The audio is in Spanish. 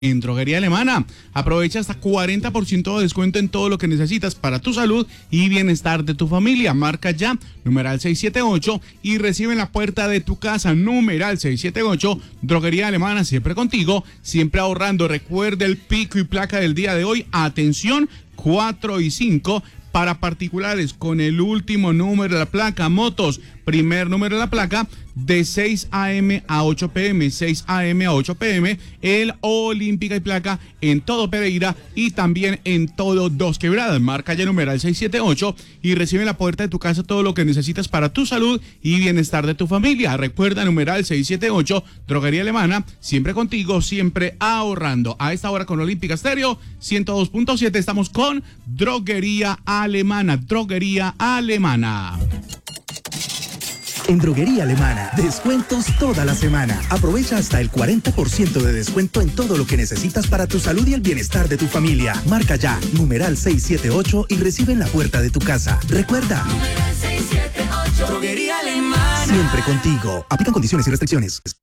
En Droguería Alemana, aprovecha hasta 40% de descuento en todo lo que necesitas para tu salud y bienestar de tu familia. Marca ya, numeral 678 y recibe en la puerta de tu casa, numeral 678, Droguería Alemana, siempre contigo, siempre ahorrando. Recuerda el pico y placa del día de hoy, atención, 4 y 5, para particulares con el último número de la placa, motos, primer número de la placa, de 6 a.m. a 8 p.m., 6 a.m. a 8 p.m., el Olímpica y placa en todo Pereira y también en todo Dos Quebradas. Marca ya numeral 678 y recibe en la puerta de tu casa todo lo que necesitas para tu salud y bienestar de tu familia. Recuerda numeral 678, Droguería Alemana, siempre contigo, siempre ahorrando. A esta hora con Olímpica Estéreo 102.7 estamos con Droguería Alemana, Droguería Alemana. En Droguería Alemana, descuentos toda la semana. Aprovecha hasta el 40% de descuento en todo lo que necesitas para tu salud y el bienestar de tu familia. Marca ya, numeral 678 y recibe en la puerta de tu casa. Recuerda, numeral 678, Droguería Alemana. Siempre contigo. Aplican condiciones y restricciones.